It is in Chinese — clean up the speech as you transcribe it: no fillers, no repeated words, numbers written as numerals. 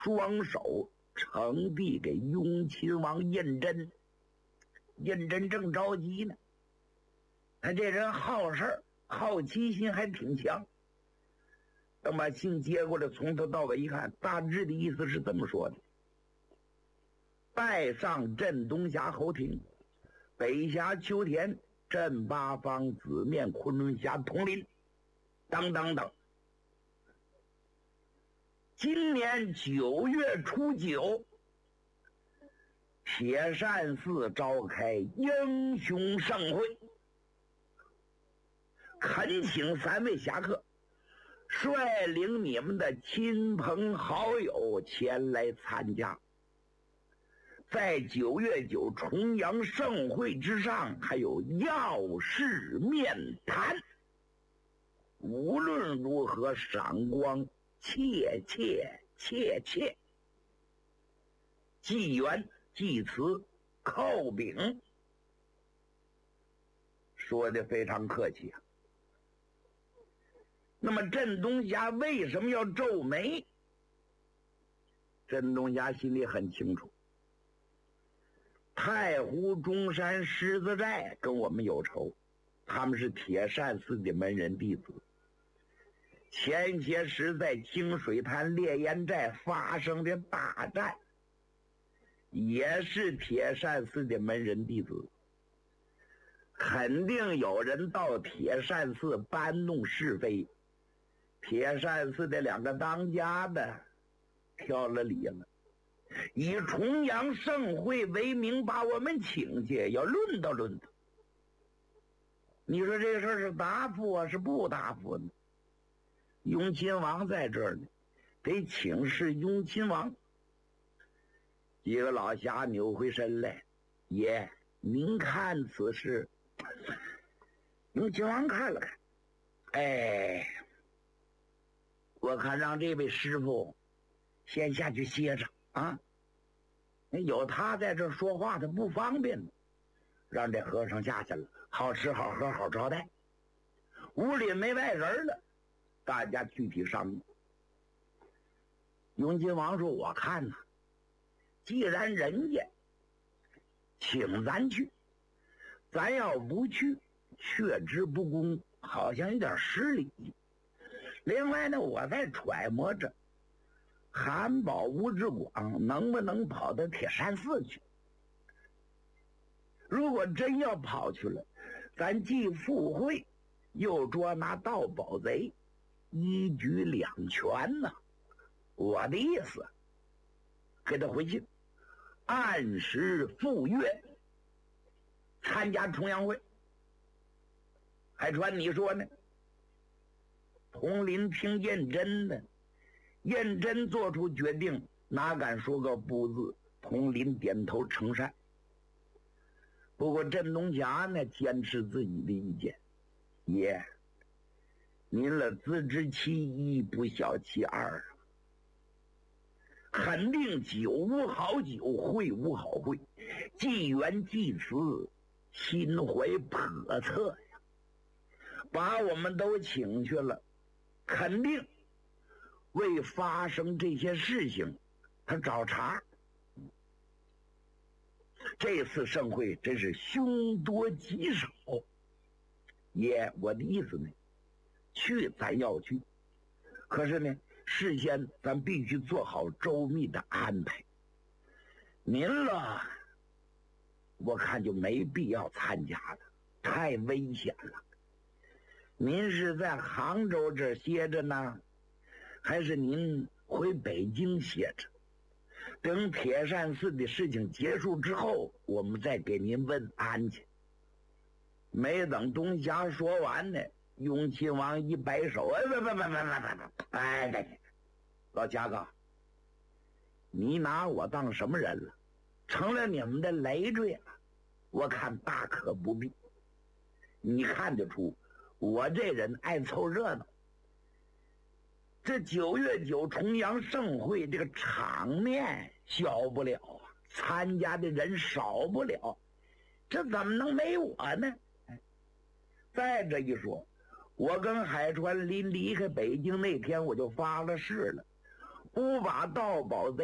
双手呈递给雍亲王胤禛。胤禛正着急呢，他这人好事儿，好奇心还挺强。等把信接过来，从头到尾一看，大致的意思是这么说的：拜上镇东峡侯廷，北辖秋田，镇八方，子面昆仑峡统领，等等等。今年9月初9，铁扇寺召开英雄盛会，恳请3位侠客率领你们的亲朋好友前来参加。在9月9重阳盛会之上，还有要事面谈，无论如何赏光切。祭元祭词叩禀，说的非常客气啊。那么镇东峡为什么要皱眉？镇东峡心里很清楚，太湖中山狮子寨跟我们有仇，他们是铁扇寺的门人弟子。前些时在清水滩烈焰寨发生的大战，也是铁扇寺的门人弟子。肯定有人到铁扇寺搬弄是非，铁扇寺的2个当家的挑了理了，以重阳盛会为名把我们请去，要论道。你说这事儿是答复啊，是不答复呢？雍亲王在这儿呢，得请示雍亲王。几个老侠扭回身来，爷，您看此事。雍亲王看了看，我看让这位师傅先下去歇着啊，有他在这说话他不方便，让这和尚下去了，好吃好喝好招待。屋里没外人了，大家具体商议。雍亲王说，我看呐，既然人家请咱去，咱要不去，却之不恭，好像有点失礼。另外呢，我在揣摩着韩宝、吴志广能不能跑到铁扇寺去。如果真要跑去了，咱既赴会又捉拿盗宝贼，一举两全呐。我的意思，给他回信，按时赴约参加重阳会。海川，你说呢？统领听胤禛的，胤禛做出决定，哪敢说个不字？统领点头称善。不过镇东峡呢，坚持自己的意见。爷，您了自知其一，不晓其二啊。肯定酒无好酒，会无好会，祭元祭祠，心怀叵测呀。把我们都请去了，肯定为发生这些事情他找茬。这次盛会真是凶多吉少。爷，我的意思呢，去咱要去，可是呢，事先咱必须做好周密的安排。您了，我看就没必要参加了，太危险了。您是在杭州这儿歇着呢，还是您回北京歇着？等铁扇寺的事情结束之后，我们再给您问安去。没等东霞说完呢，雍亲王一摆手，老家哥，你拿我当什么人了？成了你们的累赘了，我看大可不必。你看得出我这人爱凑热闹，这9月9重阳盛会这个场面小不了啊，参加的人少不了，这怎么能没我呢？再这一说，我跟海川临离开北京那天我就发了誓了， 不把盗宝贼